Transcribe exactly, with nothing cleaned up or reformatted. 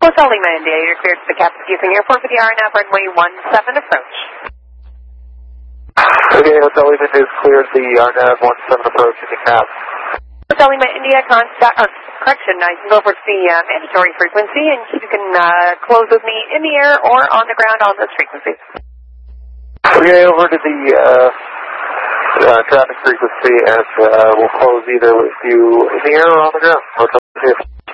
Hotel Lima India, you're cleared to the Captain Houston Airport for the R N A V runway one seven approach. Okay, Hotel Lima India is cleared the R N A V one seven approach in the cap. Hotel Lima India, contact, uh, correction, I can go over to the uh, mandatory frequency and you can uh, close with me in the air or on the ground on this frequency. Okay, over to the uh, uh, traffic frequency and uh, we'll close either with you in the air or on the ground. Hotel Lima.